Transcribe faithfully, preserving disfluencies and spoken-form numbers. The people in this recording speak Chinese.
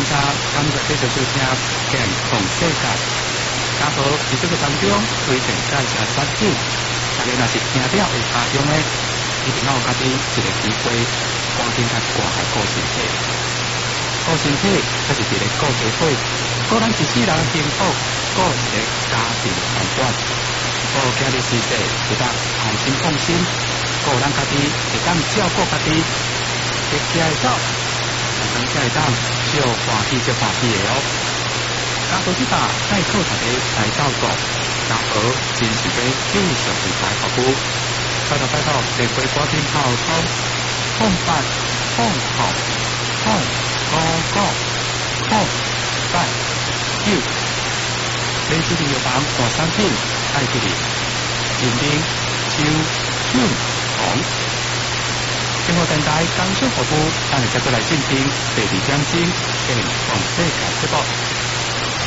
家感觉这个收听健康世界。家宝伫这个当中推荐介绍产品，大家若是听了会下用的，一定要有家己一个机会，赶紧甲挂来顾身体。顾身体，这是一个顾社会，顾咱一世人幸福，顾一个家庭团圆，顾今日世界会当安心放心，顾咱家己会当照顾家己，会起来走，咱才会当少欢喜少欢喜的哦。家宝这把再靠大家来照顾，家宝真是要继续为大家服务。拜托拜托，地区歌厅号通空八空号空五五空八九，每次旅游房大产品爱这里，认定秋春红。生活电台工商服务，咱哋接过来进行第二点钟健康世界节